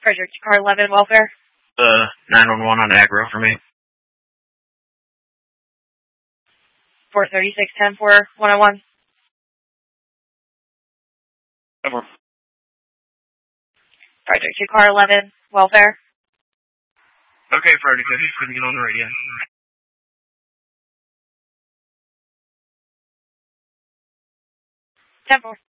Frederick, car 11, welfare. 911 on aggro for me. 43610 for 101. Over. Frederick, car 11, welfare. Okay, Frederick, I just couldn't get on the radio. 10-4.